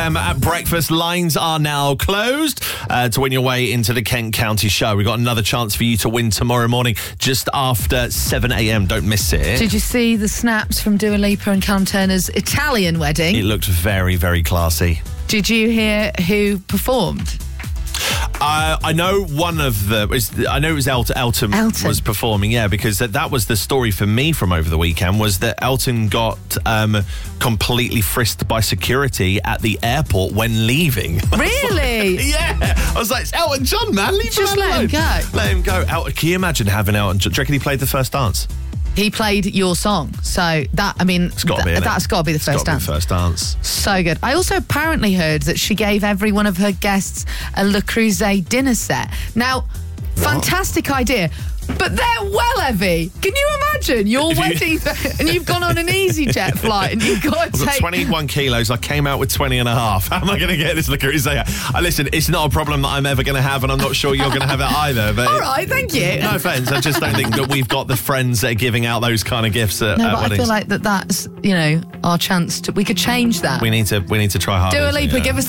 At breakfast, lines are now closed to win your way into the Kent County Show. We've got another chance for you to win tomorrow morning just after 7 a.m. Don't miss it. Did you see the snaps from Dua Lipa and Callum Turner's Italian wedding? It looked very, very classy. Did you hear who performed? I know one of the... I know it was Elton was performing, yeah, because that was the story for me from over the weekend, was that Elton got completely frisked by security at the airport when leaving. Really? Yeah. I was like, it's Elton John, man. Just let him go. Let him go. Can you imagine having Elton John? Do you reckon he played the first dance? He played your song, so that, I mean, it's gotta be, that's got to be the first dance. First dance. So good. I also apparently heard that she gave every one of her guests a Le Creuset dinner set. Now, fantastic idea. But they're well heavy. Can you imagine your wedding and you've gone on an EasyJet flight and you've got to I've got 21 kilos. I came out with 20 and a half. How am I going to get this Le Creuset? Listen, it's not a problem that I'm ever going to have, and I'm not sure you're going to have it either. But all right, thank you. No offence. I just don't think that we've got the friends that are giving out those kind of gifts at weddings. I feel like that's, our chance to... We could change that. We need to try harder. Dua Lipa, give us